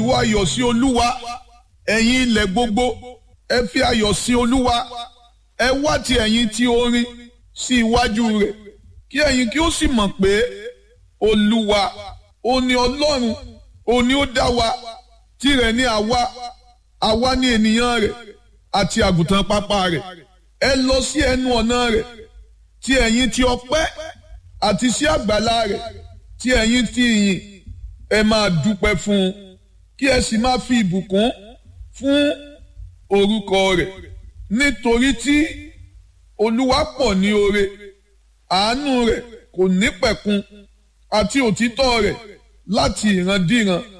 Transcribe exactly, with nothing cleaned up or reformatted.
ìró ayọ̀ sí Olúwa ẹ̀yin ilẹ̀ gbogbo ẹ fi ayọ̀ sí Olúwa ẹ wá ti ẹ̀yin tí orin sí iwájú rẹ̀ kí ẹ̀yin kí ó sì mọ̀ pé Olúwa ó ní Ọlọ́run ó ní ó dá wa tirẹ̀ ni àwa àwa ni ènìyàn rẹ̀ àti àgùntàn pápá rẹ̀ ẹ lọ sí ẹnu ọ̀nà rẹ̀ tí ẹ̀yin ti ọpẹ́ àti sí àgbàlá rẹ̀ tí ẹ̀yin ti ìyìn ẹ máa dúpẹ́ fún un kí ẹ sì máa fi ìbùkún fún orúkọ rẹ̀ nítorí tí Olúwa pọ̀ ní oore àánú rẹ̀ kò ní pẹ̀kun àti òtítọ́ rẹ̀ láti ìrandíran